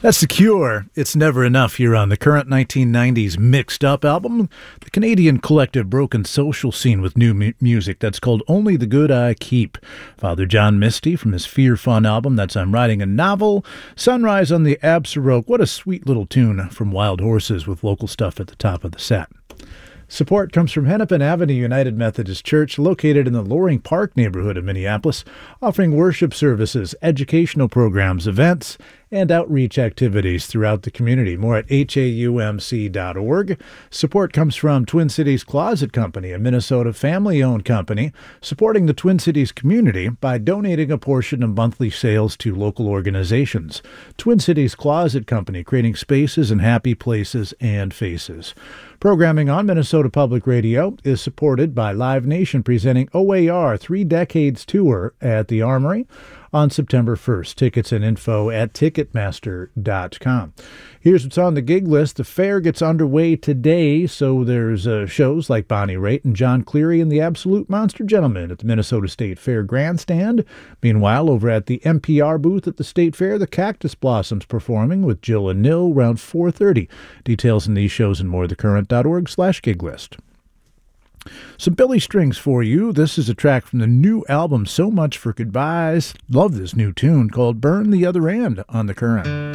That's The Cure. It's Never Enough here on the Current 1990s Mixed Up album. The Canadian collective broken social scene with new music that's called Only the Good I Keep. Father John Misty from his Fear Fun album, that's I'm Writing a Novel. Sunrise on the Absaroque. What a sweet little tune from Wild Horses with local stuff at the top of the set. Support comes from Hennepin Avenue United Methodist Church, located in the Loring Park neighborhood of Minneapolis, offering worship services, educational programs, events, and outreach activities throughout the community. More at haumc.org. Support comes from Twin Cities Closet Company, a Minnesota family-owned company, supporting the Twin Cities community by donating a portion of monthly sales to local organizations. Twin Cities Closet Company, creating spaces and happy places and faces. Programming on Minnesota Public Radio is supported by Live Nation, presenting OAR 3 Decades Tour at the Armory on September 1st. Tickets and info at Ticketmaster.com. Here's what's on the gig list. The fair gets underway today, so there's shows like Bonnie Raitt and John Cleary and the Absolute Monster Gentlemen at the Minnesota State Fair Grandstand. Meanwhile, over at the NPR booth at the State Fair, the Cactus Blossoms performing with Jill and Nil around 4:30. Details in these shows and more at thecurrent.org/gig list. Some Billy Strings for you. This is a track from the new album, So Much for Goodbyes. Love this new tune called Burn the Other End on The Current.